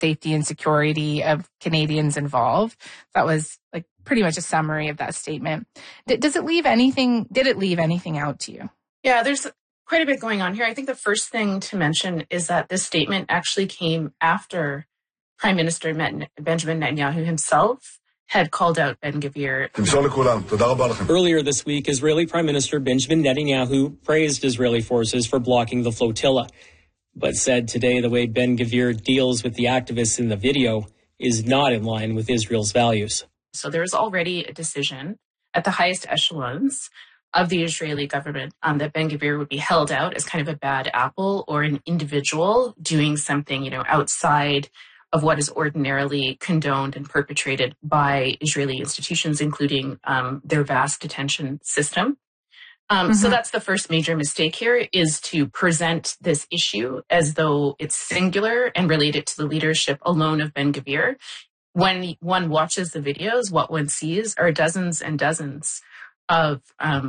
safety and security of Canadians involved. That was like pretty much a summary of that statement. Did it leave anything out to you? Yeah, there's quite a bit going on here. I think the first thing to mention is that this statement actually came after Prime Minister Benjamin Netanyahu himself had called out Ben-Gvir. Earlier this week, Israeli Prime Minister Benjamin Netanyahu praised Israeli forces for blocking the flotilla, but said today the way Ben-Gvir deals with the activists in the video is not in line with Israel's values. So there is already a decision at the highest echelons of the Israeli government that Ben-Gvir would be held out as kind of a bad apple or an individual doing something, outside of what is ordinarily condoned and perpetrated by Israeli institutions, including their vast detention system. So that's the first major mistake here, is to present this issue as though it's singular and related to the leadership alone of Ben-Gvir. When one watches the videos, what one sees are dozens and dozens of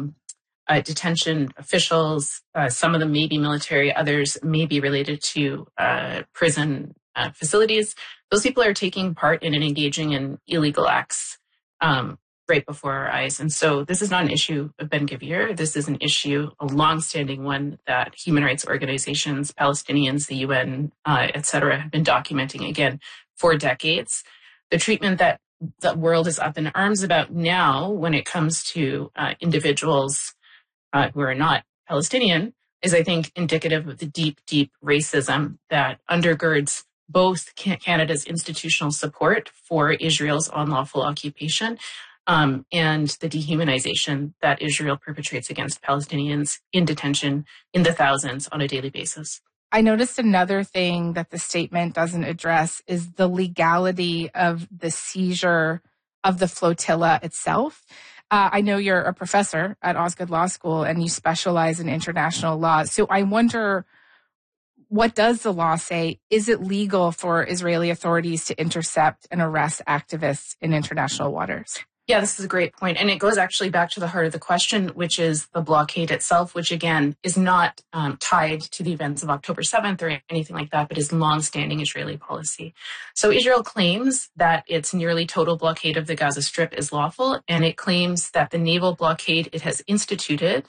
detention officials. Some of them may be military, others may be related to prison facilities. Those people are taking part in and engaging in illegal acts right before our eyes. And so this is not an issue of Ben-Gvir. This is an issue, a longstanding one, that human rights organizations, Palestinians, the UN, et cetera, have been documenting, again, for decades. The treatment that the world is up in arms about now when it comes to individuals who are not Palestinian is, I think, indicative of the deep, deep racism that undergirds both Canada's institutional support for Israel's unlawful occupation and the dehumanization that Israel perpetrates against Palestinians in detention in the thousands on a daily basis. I noticed another thing that the statement doesn't address is the legality of the seizure of the flotilla itself. I know you're a professor at Osgoode Law School and you specialize in international law. So I wonder, what does the law say? Is it legal for Israeli authorities to intercept and arrest activists in international waters? Yeah, this is a great point. And it goes actually back to the heart of the question, which is the blockade itself, which again is not tied to the events of October 7th or anything like that, but is longstanding Israeli policy. So Israel claims that its nearly total blockade of the Gaza Strip is lawful, and it claims that the naval blockade it has instituted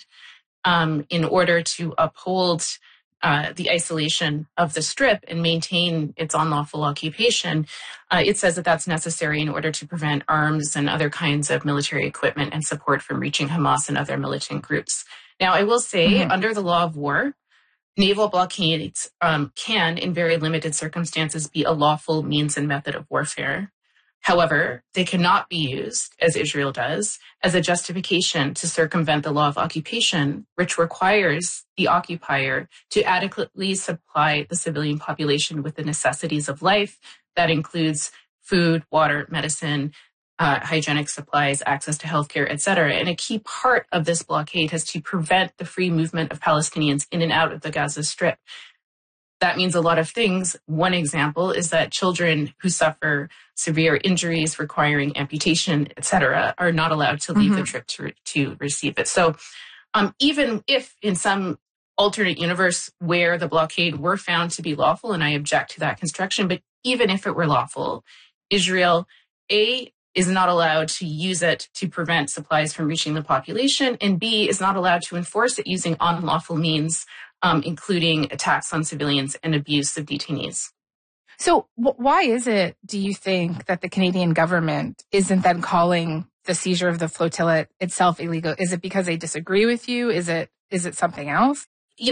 in order to uphold the isolation of the Strip and maintain its unlawful occupation, it says that that's necessary in order to prevent arms and other kinds of military equipment and support from reaching Hamas and other militant groups. Now, I will say, under the law of war, naval blockades can, in very limited circumstances, be a lawful means and method of warfare. However, they cannot be used, as Israel does, as a justification to circumvent the law of occupation, which requires the occupier to adequately supply the civilian population with the necessities of life. That includes food, water, medicine, hygienic supplies, access to healthcare, et cetera. And a key part of this blockade has to prevent the free movement of Palestinians in and out of the Gaza Strip. That means a lot of things. One example is that children who suffer severe injuries requiring amputation, et cetera, are not allowed to leave the trip to receive it. So even if in some alternate universe where the blockade were found to be lawful, and I object to that construction, but even if it were lawful, Israel, A, is not allowed to use it to prevent supplies from reaching the population, and B, is not allowed to enforce it using unlawful means, including attacks on civilians and abuse of detainees. So why is it, do you think, that the Canadian government isn't then calling the seizure of the flotilla itself illegal? Is it because they disagree with you? Is it something else?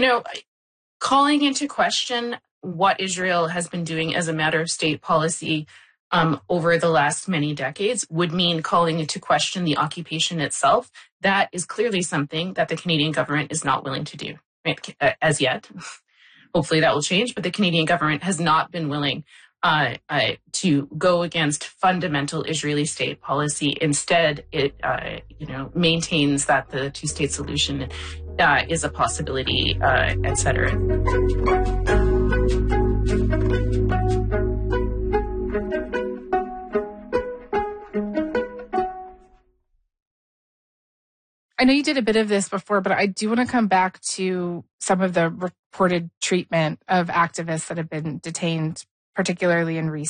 Calling into question what Israel has been doing as a matter of state policy over the last many decades would mean calling into question the occupation itself. That is clearly something that the Canadian government is not willing to do, right, as yet. Hopefully that will change, but the Canadian government has not been willing to go against fundamental Israeli state policy. Instead, it maintains that the two-state solution is a possibility, et cetera. I know you did a bit of this before, but I do want to come back to some of the reported treatment of activists that have been detained, particularly in recent